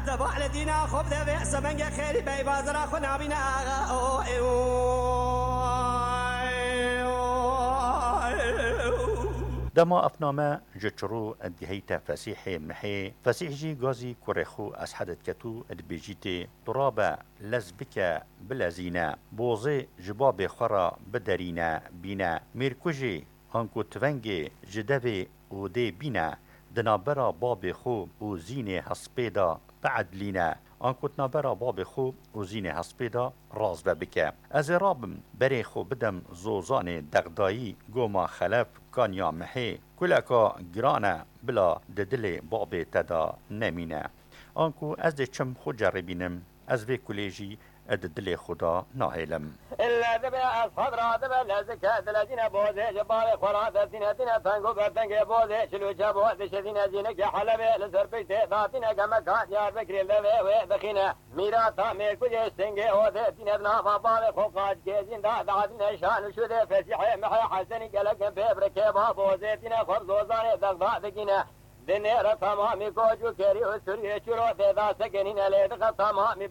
زبا على دينا خب ذا سمنجة خير بي بازرا خنا بنا دما افنامه جچرو ادهیت فسیح محی فسیح جی گازی کرخو از حدت کتو ادبیجیت تراب لزبک بلزینه بوزه جباب خورا بدرینه بینه میرکوژی هنکو تونگ جدوی اوده بینه دنابرا باب خو و زین هسپیدا بعدلینه آنکوت نابرا باب خو و زین هسپیدا راز بکه از رابم بری خو بدم زوزان دغدایی گوما خلف کانیا محی کلکا گرانه بلا ددل باب تدا نمینه آنکو از ده چم خود جربینم از وی کلیجی اد دل خدا ناهلم إلا دبا الصدر دبا لزكاة الذين بوزي جبال خرات الدين تنقو بردنك بوزي شلو جابو دشدين زينك حلبي لسربيت ذاتنا كما كان يا بكري اللبي ويدخينا ميراتا ميكو جيستنجي هودي دين ابنا بالي خوقاج جيزين دعدنا شان شده فسيحي محي حسني قلق بيبركي بوزي دين خرزوزاني دغضاء دقينا دنيا تمامي كوجو كري وسوري شرو ذا سكنين ليدق تمامي